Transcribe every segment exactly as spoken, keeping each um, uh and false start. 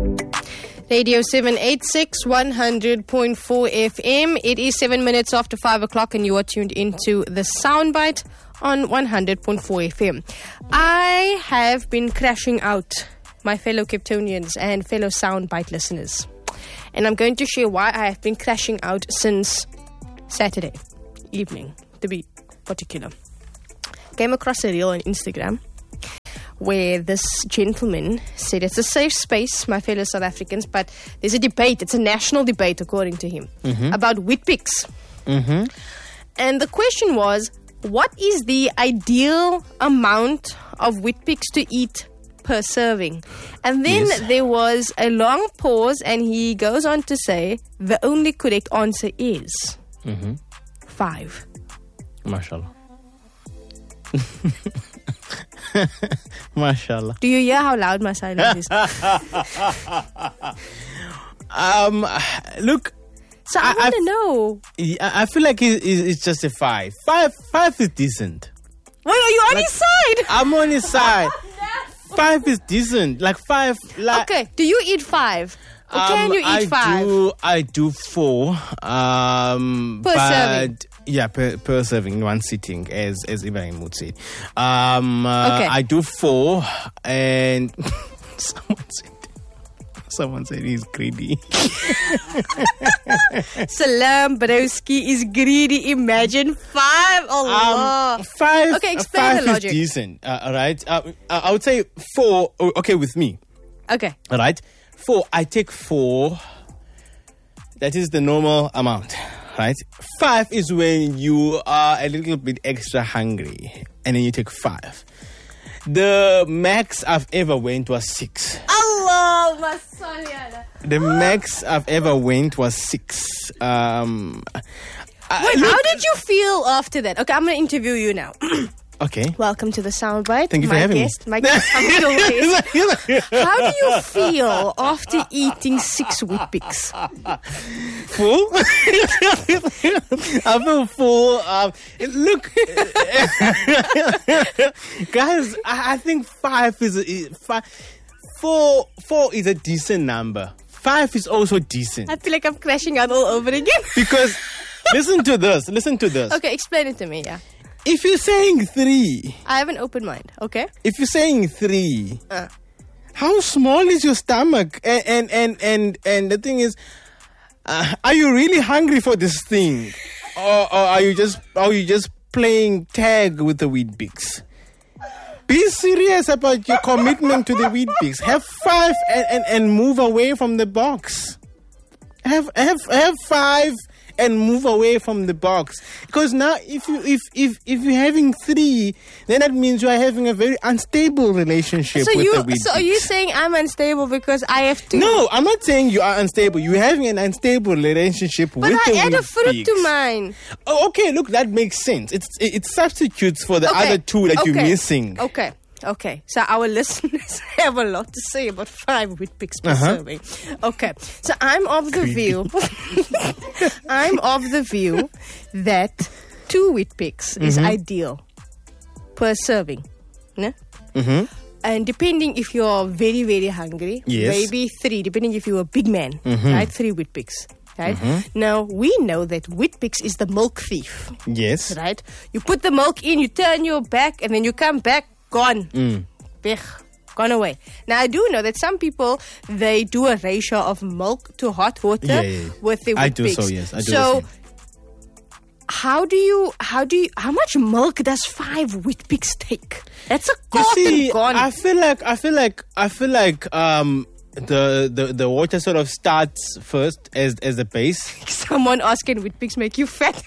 Radio seven eighty-six, one hundred point four F M. It is seven minutes after five o'clock and you are tuned into the Soundbite on one hundred point four F M. I have been crashing out, my fellow Capetonians and fellow Soundbite listeners. And I'm going to share why I have been crashing out since Saturday evening, to be particular. Came across a reel on Instagram where this gentleman said it's a safe space, my fellow South Africans, but there's a debate, it's a national debate according to him, mm-hmm. about Weet-Bix. Mm-hmm. And the question was, what is the ideal amount of Weet-Bix to eat per serving? And then yes. there was a long pause and he goes on to say, the only correct answer is mm-hmm. five. MashaAllah. MashaAllah. Do you hear how loud my silence is? um, look. So I, I want to know. I feel like it, it's just a five. Five, five is decent. Wait, are you on like, his side? I'm on his side. Five is decent. Like five. Like, okay. Do you eat five? Or um, can you eat I five? Do, I do four. Um, per but serving. Yeah, per, per serving in one sitting, as as Ibrahim would say. Um, uh, okay. I do four, and someone said, someone said he's greedy. Salam Barowski is greedy. Imagine five. Allah. Um, five. Okay, explain five the logic. Is decent. Uh, all right. Uh, I would say four. Okay, with me. Okay. All right. Four. I take four. That is the normal amount. Right? Five is when you are a little bit extra hungry and then you take five. The max I've ever went was six. Allah, Masaniana. The max I've ever went was six. Um, Wait, I, look, how did you feel after that? Okay, I'm going to interview you now. Okay. Welcome to the Soundbite. Thank you for my having guest, me. My guest, I'm still guest. How do you feel after eating six Weet-Bix? Full? I feel full. Um, look, guys, I, I think five is a, five. Four, four is a decent number. Five is also decent. I feel like I'm crashing out all over again. Because listen to this. Listen to this. Okay, explain it to me. Yeah. If you're saying three, I have an open mind. Okay. If you're saying three, uh. how small is your stomach? And and and and, and the thing is, uh, are you really hungry for this thing, or, or are you just are you just playing tag with the Weet-Bix? Be serious about your commitment to the Weet-Bix. Have five and, and, and move away from the box. Have have have five. And move away from the box, because now if you if if if you're having three, then that means you are having a very unstable relationship so with you, the Weet-Bix. So are you saying I'm unstable because I have to? No, I'm not saying you are unstable. You're having an unstable relationship but with I the Weet-Bix. But I add a fruit to mine. Oh, okay, look, that makes sense. It's it, it substitutes for the okay. other two that okay. you're missing. Okay. Okay, so our listeners have a lot to say about five Weet-Bix per uh-huh. serving. Okay, so I'm of the view, I'm of the view that two Weet-Bix mm-hmm. is ideal per serving. Ne? Mm-hmm. And depending if you're very, very hungry, yes. maybe three, depending if you're a big man, mm-hmm. right? Three Weet-Bix. Right? Mm-hmm. Now, we know that Weet-Bix is the milk thief. Yes. Right? You put the milk in, you turn your back, and then you come back, gone. Mm. Weg. Gone away. Now, I do know that some people, they do a ratio of milk to hot water yeah, yeah, yeah. with the Weet-Bix. I do so, yes. I do so, how do you, how do you, how much milk does five Weet-Bix take? That's a you see, gone. I feel like, I feel like, I feel like, um, the, the, the water sort of starts first as, as a base. Someone asking Weet-Bix make you fat?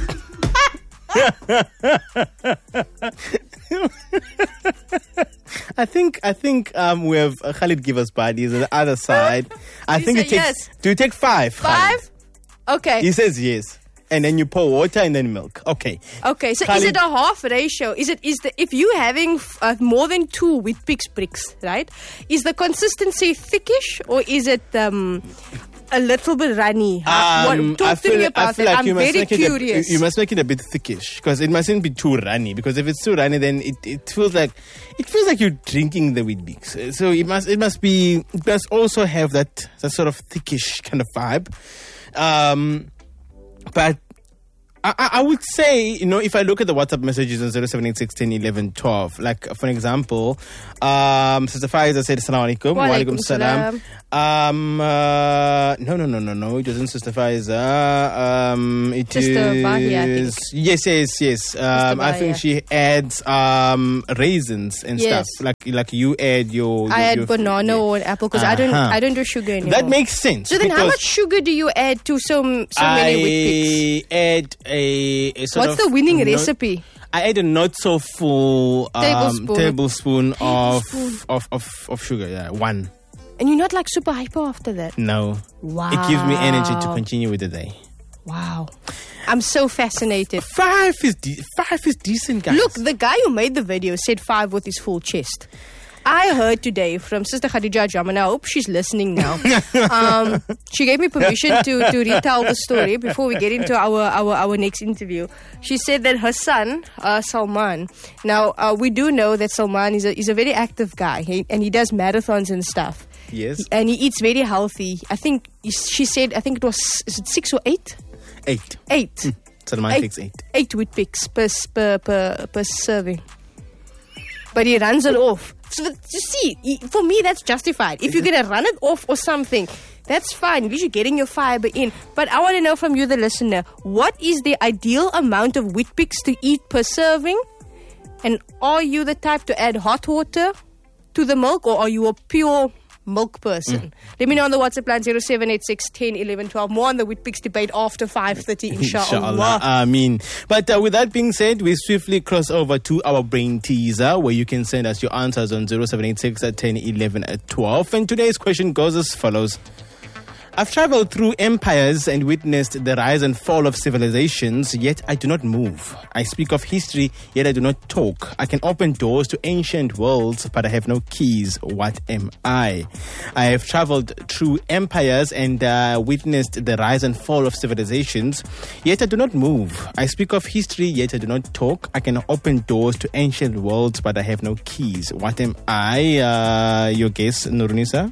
I think I think um, we have uh, Khalid give us bodies on the other side. I you think it takes. Yes. Do you take five? Five? Khalid? Okay. He says yes, and then you pour water and then milk. Okay. Okay. So Khalid, is it a half ratio? Is it is the if you having uh, more than two Weet-Bix bricks, right? Is the consistency thickish or is it um, a little bit runny? How, Um, what, talk I to feel, me I about feel that. like I'm you must very make it a- curious. you must make it a bit thickish because it mustn't be too runny. Because if it's too runny, then it, it feels like it feels like you're drinking the Weet-Bix. So it must it must be it must also have that that sort of thickish kind of vibe. Um, but I, I I would say, you know, if I look at the WhatsApp messages on zero seven eight six ten eleven twelve, like for example, um, Sister Faiza said, Assalamu alaikum. Wa alaikum salam. Um, uh, no, no, no, no, no. It wasn't Sister Faiza. Um, it Sister is. Bahia, I think. Yes, yes, yes. Um, I think Bahia. she adds um raisins and Yes. stuff. Like like you add your. I your, add your- banana or an apple because I don't Uh-huh. I don't do sugar anymore. That makes sense. so then, how because much sugar do you add to so so many Weet-Bix? I add a, a sort What's of the winning not- recipe? I add a not so full um, Tablespoon. tablespoon, of, Tablespoon. of of of sugar. Yeah, one. And you're not like super hyper after that. No. Wow. It gives me energy to continue with the day. Wow. I'm so fascinated. Five is de- five is decent, guys. Look, the guy who made the video said five with his full chest. I heard today from Sister Khadija Jaman. I hope she's listening now. Um, she gave me permission to, to retell the story before we get into our, our, our next interview. She said that her son, uh, Salman, now uh, we do know that Salman is a, is a very active guy he, and he does marathons and stuff. Yes. And he eats very healthy. I think he- she said, I think it was, is it six or eight? Eight. Eight. So the man takes eight. Eight Weet-Bix per, per, per, per serving. But he runs it off. So that, you see, he- for me, that's justified. If you're going to run it off or something, that's fine. At least you're getting your fiber in. But I want to know from you, the listener, what is the ideal amount of Weet-Bix to eat per serving? And are you the type to add hot water to the milk, or are you a pure milk person? Mm. Let me know on the WhatsApp line zero seven eight six ten eleven twelve. More on the Weet-Bix debate after five thirty, inshallah. I mean, but uh, with that being said, we swiftly cross over to our brain teaser, where you can send us your answers on zero seven eight six ten eleven twelve. And today's question goes as follows. I've traveled through empires and witnessed the rise and fall of civilizations, yet I do not move. I speak of history, yet I do not talk. I can open doors to ancient worlds, but I have no keys. What am I? I have traveled through empires and uh, witnessed the rise and fall of civilizations, yet I do not move. I speak of history, yet I do not talk. I can open doors to ancient worlds, but I have no keys. What am I? Uh, your guess, Nurunisa?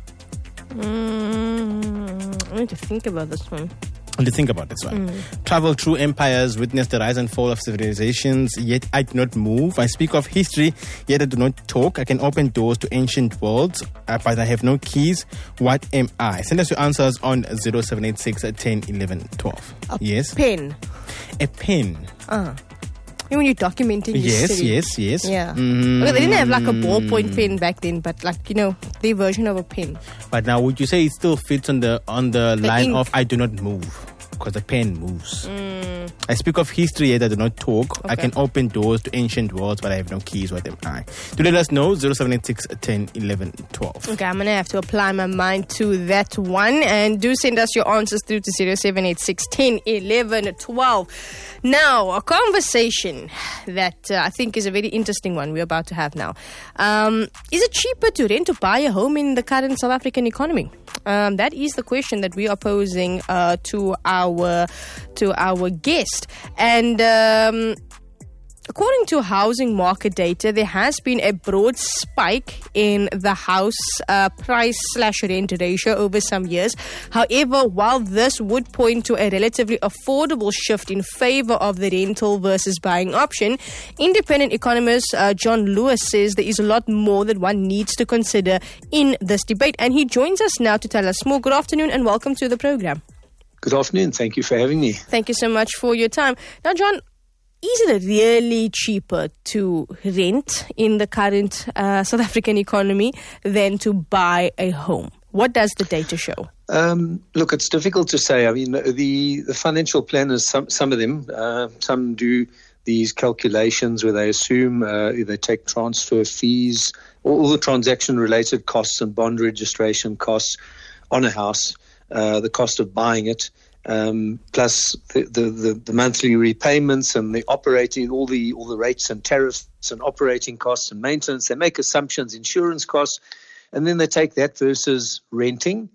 Mm, I need to think about this one. To think about this one. Mm. Travel through empires, witness the rise and fall of civilizations, yet I do not move. I speak of history, yet I do not talk. I can open doors to ancient worlds, uh, but I have no keys. What am I? Send us your answers on zero seven eight six ten eleven twelve. A Yes? pen. A pen. Uh. You know, when you're documenting Yes, history. yes, yes. Yeah. Mm. Okay, they didn't have like a ballpoint pen back then, but like, you know, their version of a pen. But now, would you say it still fits on the on the, The line ink. of I do not move? Because the pen moves. Mm. I speak of history, yet I do not talk. I Okay. can open doors to ancient worlds, but I have no keys. What am I? To let us know, zero seven eight six ten eleven twelve. Okay, I'm going to have to apply my mind to that one. And do send us your answers through to zero seven eight six ten eleven twelve. Now, a conversation that uh, I think is a very interesting one we're about to have now. Um, is it cheaper to rent or buy a home in the current South African economy? Um, that is the question that we are posing uh, to our to our guest. And um, according to housing market data, there has been a broad spike in the house uh, price slash rent ratio over some years. However, while this would point to a relatively affordable shift in favor of the rental versus buying option, independent economist uh, John Lewis says there is a lot more that one needs to consider in this debate. And he joins us now to tell us more. Good afternoon and welcome to the program. Good afternoon. Thank you for having me. Thank you so much for your time. Now, John, is it really cheaper to rent in the current uh, South African economy than to buy a home? What does the data show? Um, look, it's difficult to say. I mean, the, the financial planners, some, some of them, uh, some do these calculations where they assume uh, they take transfer fees, all the transaction-related costs and bond registration costs on a house, uh, the cost of buying it, Um, plus the, the, the, the monthly repayments and the operating, all the all the rates and tariffs and operating costs and maintenance. They make assumptions, insurance costs, and then they take that versus renting.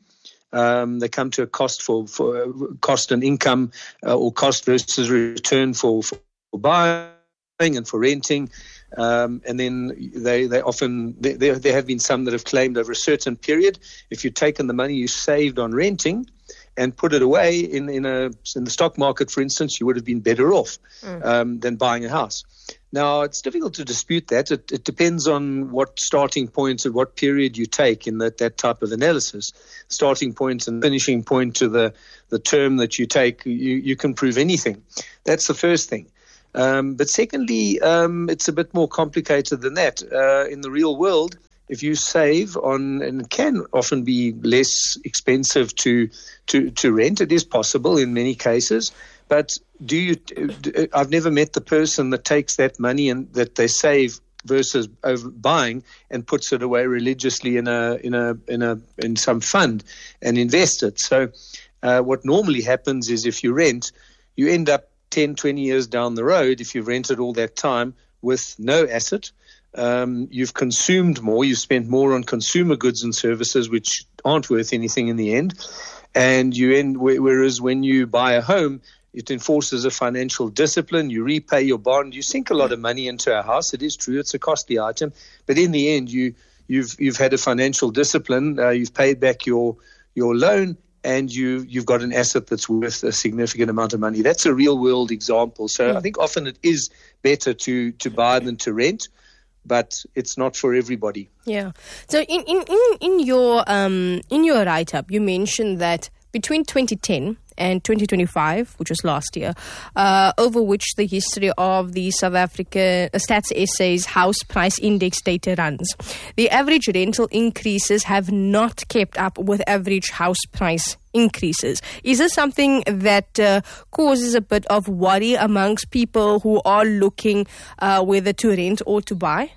Um, they come to a cost for, for cost and income uh, or cost versus return for, for buying and for renting. Um, and then they, they often, there, there have been some that have claimed over a certain period, if you've taken the money you saved on renting and put it away in, in a in the stock market, for instance, you would have been better off mm. um, than buying a house. Now, it's difficult to dispute that. It, it depends on what starting point and what period you take in that, that type of analysis. Starting point and finishing point to the, the term that you take, you, you can prove anything. That's the first thing. Um, but secondly, um, it's a bit more complicated than that. Uh, in the real world, if you save on, and it can often be less expensive to, to, to rent, it is possible in many cases. But do you? I've never met the person that takes that money and that they save versus over buying and puts it away religiously in a in a in a in some fund and invest it. So, uh, what normally happens is if you rent, you end up ten, twenty years down the road, if you've rented all that time with no asset, um, you've consumed more, you've spent more on consumer goods and services which aren't worth anything in the end, and you end. Whereas when you buy a home, it enforces a financial discipline. You repay your bond. You sink a lot of money into a house. It is true; it's a costly item, but in the end, you you've you've had a financial discipline. Uh, you've paid back your your loan, and you you've got an asset that's worth a significant amount of money. That's a real world example. So I think often it is better to to buy than to rent, but it's not for everybody. Yeah. So in in in, in your um in your write up, you mentioned that between twenty ten and twenty twenty-five, which was last year, uh, over which the history of the South Africa Stats S A's house price index data runs, the average rental increases have not kept up with average house price increases. Is this something that uh, causes a bit of worry amongst people who are looking uh, whether to rent or to buy?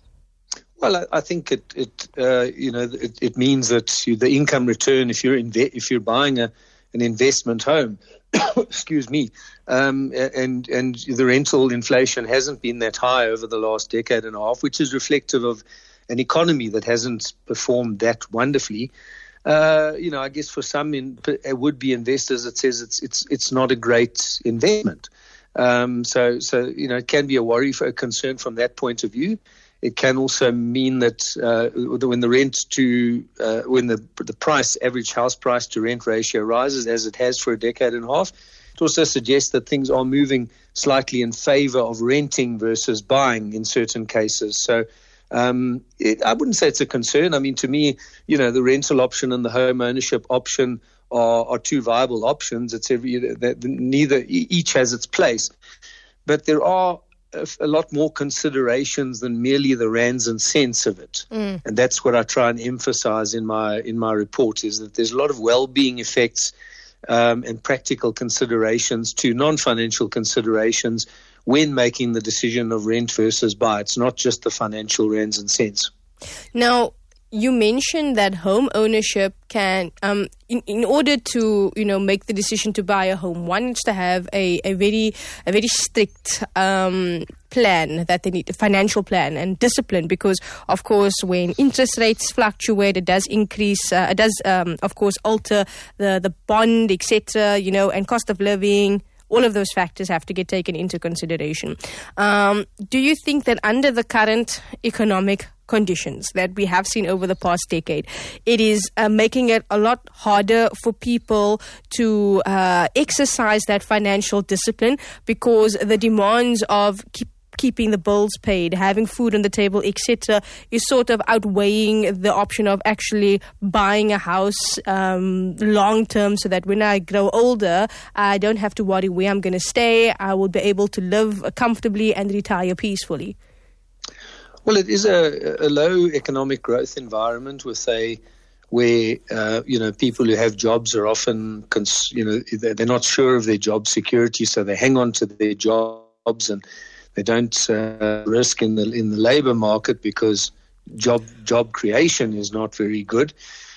Well, I, I think it, it uh, you know, it, it means that you, the income return, if you're inve- if you're buying a an investment home, excuse me, um, and and the rental inflation hasn't been that high over the last decade and a half, which is reflective of an economy that hasn't performed that wonderfully. Uh, you know, I guess for some in, would-be investors, it says it's it's it's not a great investment. Um, so so you know, it can be a worry, for a concern from that point of view. It can also mean that uh, when the rent to uh, when the the price average house price to rent ratio rises, as it has for a decade and a half, it also suggests that things are moving slightly in favor of renting versus buying in certain cases. So um, it, I wouldn't say it's a concern. I mean, to me, you know, the rental option and the home ownership option are, are two viable options. It's every that neither each has its place, but there are a lot more considerations than merely the rands and cents of it. Mm. And that's what I try and emphasize in my in my report, is that there's a lot of well-being effects um, and practical considerations to non-financial considerations when making the decision of rent versus buy. It's not just the financial rands and cents. Now, you mentioned that home ownership can, um, in, in order to, you know, make the decision to buy a home, one needs to have a, a very, a very strict um, plan that they need, a financial plan and discipline, because, of course, when interest rates fluctuate, it does increase, uh, it does, um, of course, alter the, the bond, et cetera, you know, and cost of living. All of those factors have to get taken into consideration. Um, do you think that under the current economic conditions that we have seen over the past decade, it is uh, making it a lot harder for people to uh, exercise that financial discipline, because the demands of keep keeping the bills paid, having food on the table, et cetera, is sort of outweighing the option of actually buying a house um, long term, so that when I grow older, I don't have to worry where I'm going to stay. I will be able to live comfortably and retire peacefully. Well, it is a, a low economic growth environment with a where uh, you know people who have jobs are often cons- you know they're not sure of their job security, so they hang on to their jobs and they don't uh, risk in the in the labour market because job job creation is not very good.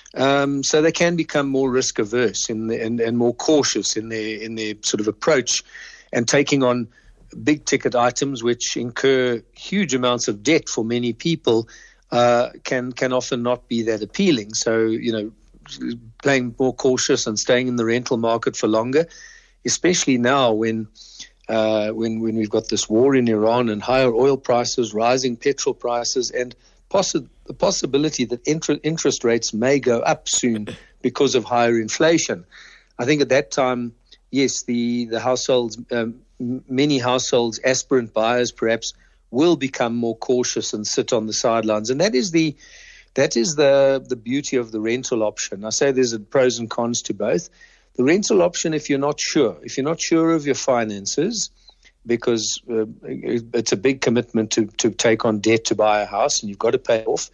Um, so they can become more risk averse in the, and, and more cautious in their in their sort of approach, and taking on big ticket items which incur huge amounts of debt for many people uh, can can often not be that appealing. So you know, playing more cautious and staying in the rental market for longer, especially now when uh, when when we've got this war in Iran and higher oil prices, rising petrol prices, and possi- the possibility that inter- interest rates may go up soon because of higher inflation. I think at that time, yes, the the households, um, many households, aspirant buyers perhaps, will become more cautious and sit on the sidelines, and that is the that is the the beauty of the rental option. I say there's a pros and cons to both. The rental option, if you're not sure, if you're not sure of your finances, because uh, it's a big commitment to to take on debt to buy a house, and you've got to pay off.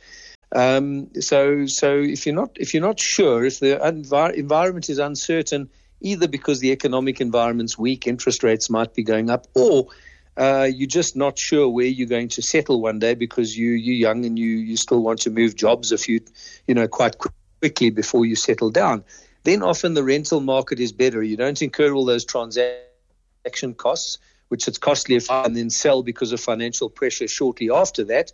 Um, so so if you're not if you're not sure, if the envir- environment is uncertain, either because the economic environment's weak, interest rates might be going up, or uh, you're just not sure where you're going to settle one day because you you're young and you you still want to move jobs a few you know quite quickly before you settle down. Then often the rental market is better. You don't incur all those transaction costs, which it's costly if and then sell because of financial pressure shortly after that,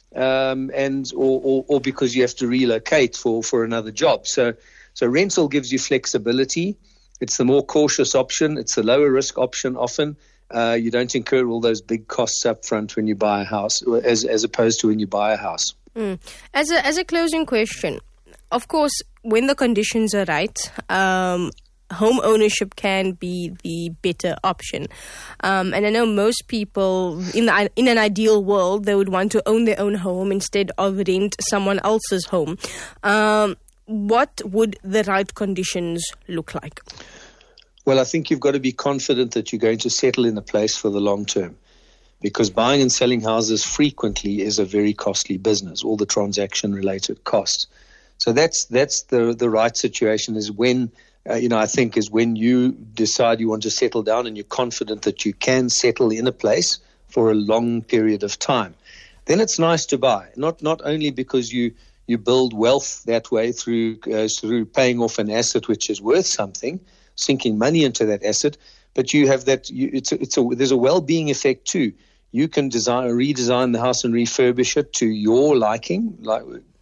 um, and or, or, or because you have to relocate for, for another job. So so rental gives you flexibility. It's the more cautious option. It's the lower risk option often. Uh, you don't incur all those big costs up front when you buy a house, as as opposed to when you buy a house. Mm. As a as a closing question, of course, when the conditions are right, um, home ownership can be the better option. Um, and I know most people, in the, in an ideal world, they would want to own their own home instead of rent someone else's home. Um, what would the right conditions look like? Well, I think you've got to be confident that you're going to settle in a place for the long term, because buying and selling houses frequently is a very costly business, all the transaction-related costs. So that's that's the the right situation is when, uh, you know, I think is when you decide you want to settle down and you're confident that you can settle in a place for a long period of time. Then it's nice to buy, not not only because you, you build wealth that way through uh, through paying off an asset which is worth something, sinking money into that asset, but you have that, you, it's a, it's a, there's a well-being effect too. You can design, redesign the house and refurbish it to your liking, like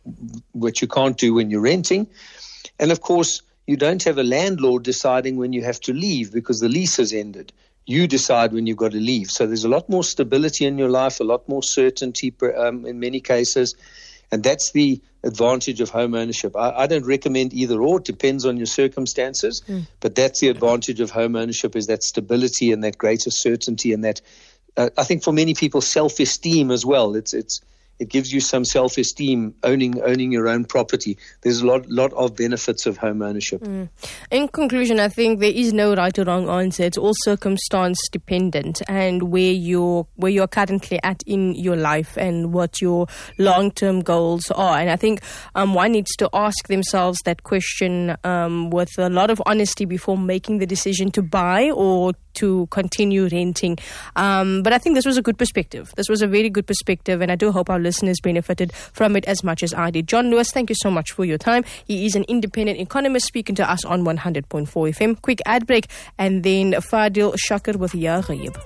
which you can't do when you're renting. And of course, you don't have a landlord deciding when you have to leave because the lease has ended. You decide when you've got to leave. So there's a lot more stability in your life, a lot more certainty um, in many cases. And that's the advantage of home ownership. I, I don't recommend either or. It depends on your circumstances. Mm. But that's the advantage of home ownership, is that stability and that greater certainty and that, uh, I think for many people, self-esteem as well. It's it's It gives you some self-esteem owning owning your own property. There's a lot lot of benefits of home ownership. Mm. In conclusion, I think there is no right or wrong answer. It's all circumstance dependent, and where you're where you're currently at in your life and what your long-term goals are. And I think um, one needs to ask themselves that question um, with a lot of honesty before making the decision to buy or to continue renting. Um, but I think this was a good perspective. This was a very good perspective, and I do hope our listeners benefited from it as much as I did. John Lewis, thank you so much for your time. He is an independent economist speaking to us on one hundred point four F M. Quick ad break, and then Fadil Shakir with Ya Ghaib.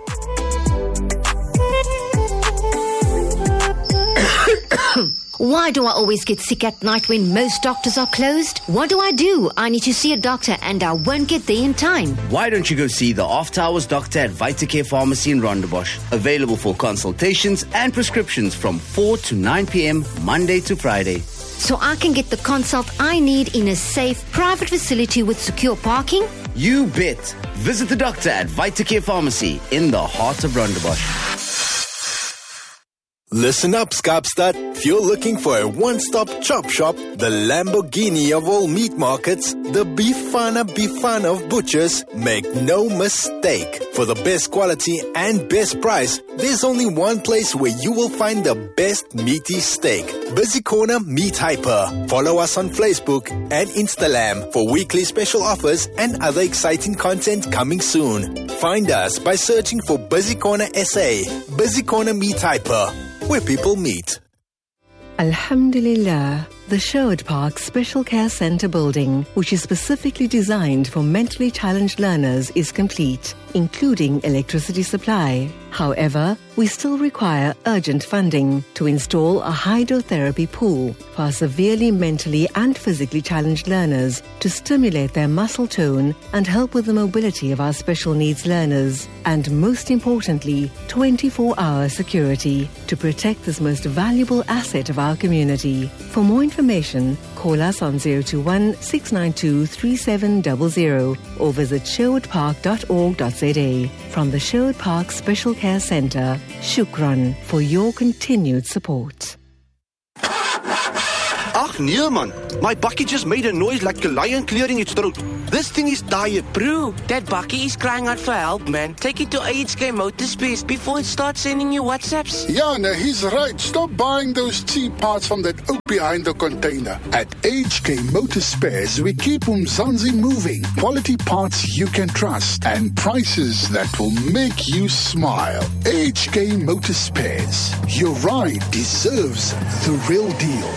Why do I always get sick at night when most doctors are closed? What do I do? I need to see a doctor and I won't get there in time. Why don't you go see the After Hours doctor at Vitacare Pharmacy in Rondebosch? Available for consultations and prescriptions from four to nine p.m. Monday to Friday. So I can get the consult I need in a safe, private facility with secure parking? You bet. Visit the doctor at Vitacare Pharmacy in the heart of Rondebosch. Listen up, Kaapstad. If you're looking for a one-stop chop shop, the Lamborghini of all meat markets, the Bifana Bifana of butchers, make no mistake. For the best quality and best price, there's only one place where you will find the best meaty steak. Busy Corner Meat Hyper. Follow us on Facebook and Instagram for weekly special offers and other exciting content coming soon. Find us by searching for Busy Corner S A. Busy Corner Meat Hyper, where people meet. Alhamdulillah, the Sherwood Park Special Care Centre building, which is specifically designed for mentally challenged learners, is complete, including electricity supply. However, we still require urgent funding to install a hydrotherapy pool for severely mentally and physically challenged learners to stimulate their muscle tone and help with the mobility of our special needs learners. And most importantly, twenty-four hour security to protect this most valuable asset of our community. For more information, call us on zero two one, six nine two, three seven zero zero or visit sherwood park dot org dot z a. From the Sherwood Park Special Care Centre, Shukran for your continued support. Ach nee man, my bakkie just made a noise like a lion clearing its throat. This thing is tired. Bro, that bakkie is crying out for help, man. Take it to H K Motorspares before it starts sending you WhatsApps. Yeah, no, he's right. Stop buying those cheap parts from that oak behind the container. At H K Motorspares, we keep Umzansi moving. Quality parts you can trust and prices that will make you smile. H K Motorspares. Your ride deserves the real deal.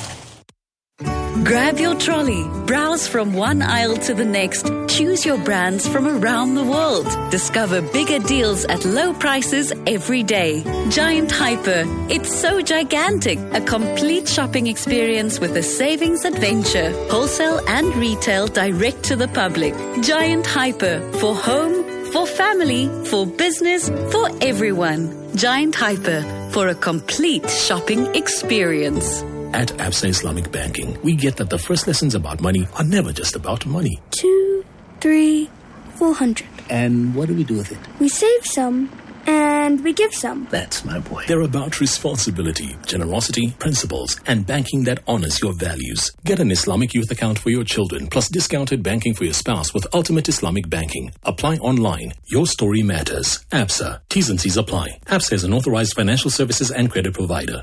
Grab your trolley, browse from one aisle to the next, choose your brands from around the world. Discover bigger deals at low prices every day. Giant Hyper, it's so gigantic. A complete shopping experience with a savings adventure. Wholesale and retail direct to the public. Giant Hyper, for home, for family, for business, for everyone. Giant Hyper, for a complete shopping experience. At Absa Islamic Banking, we get that the first lessons about money are never just about money. Two, three, four hundred. And what do we do with it? We save some, and we give some. That's my boy. They're about responsibility, generosity, principles, and banking that honors your values. Get an Islamic youth account for your children, plus discounted banking for your spouse with Ultimate Islamic Banking. Apply online. Your story matters. Absa. T's and C's apply. Absa is an authorized financial services and credit provider.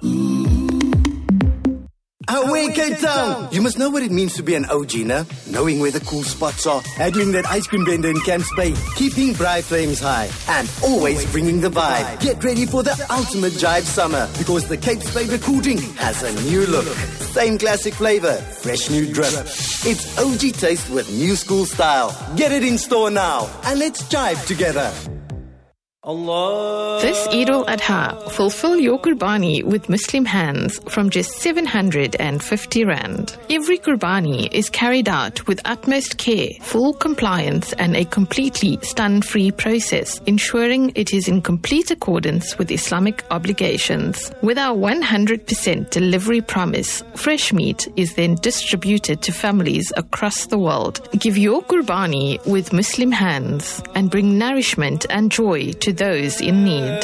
Away Cape Town! You must know what it means to be an O G, no? Knowing where the cool spots are, handling that ice cream vendor in Camps Bay, keeping bright flames high, and always bringing the vibe. Get ready for the ultimate jive summer, because the Cape's favorite cool drink has a new look. Same classic flavor, fresh new drip. It's O G taste with new school style. Get it in store now, and let's jive together. Allah. This Eid al-Adha, fulfill your Qurbani with Muslim hands from just seven hundred fifty rand. Every Qurbani is carried out with utmost care, full compliance and a completely stun-free process, ensuring it is in complete accordance with Islamic obligations. With our one hundred percent delivery promise, fresh meat is then distributed to families across the world. Give your Qurbani with Muslim hands and bring nourishment and joy to those in need.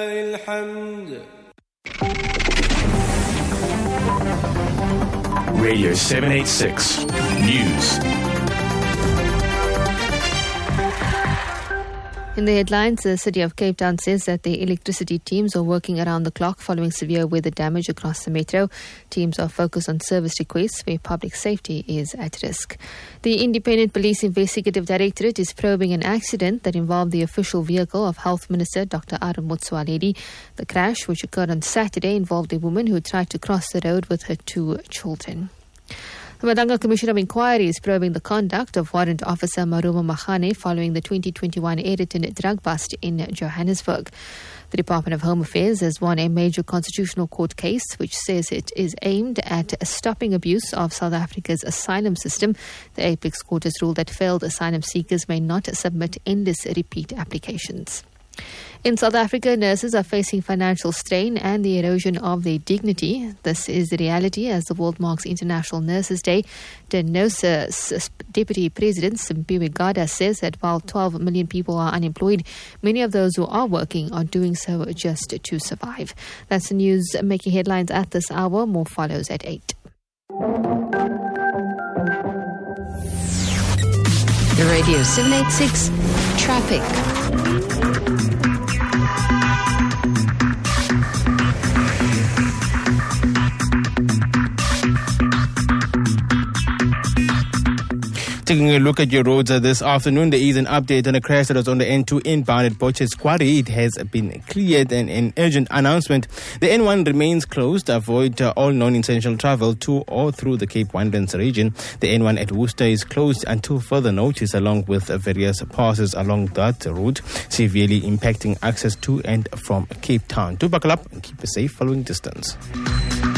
Radio seven eighty-six News. In the headlines, the City of Cape Town says that the electricity teams are working around the clock following severe weather damage across the metro. Teams are focused on service requests where public safety is at risk. The Independent Police Investigative Directorate is probing an accident that involved the official vehicle of Health Minister Doctor Aaron Motsoaledi. The crash, which occurred on Saturday, involved a woman who tried to cross the road with her two children. The Madanga Commission of Inquiry is probing the conduct of Warrant Officer Maruma Mahane following the twenty twenty-one Ayrton drug bust in Johannesburg. The Department of Home Affairs has won a major constitutional court case which says it is aimed at stopping abuse of South Africa's asylum system. The Apex Court has ruled that failed asylum seekers may not submit endless repeat applications. In South Africa, nurses are facing financial strain and the erosion of their dignity. This is the reality as the world marks International Nurses Day. The NOSA Deputy President Simpiwe Gada says that while twelve million people are unemployed, many of those who are working are doing so just to survive. That's the news making headlines at this hour. More follows at eight. The Radio seven eighty-six Traffic. Taking a look at your roads uh, this afternoon, there is an update on a crash that was on the N two inbound at Boches Quarry. It has been cleared, and an urgent announcement. The N one remains closed. Avoid uh, all non-essential travel to or through the Cape Winelands region. The N one at Worcester is closed until further notice, along with uh, various passes along that route, severely impacting access to and from Cape Town. Do buckle up and keep a safe following distance.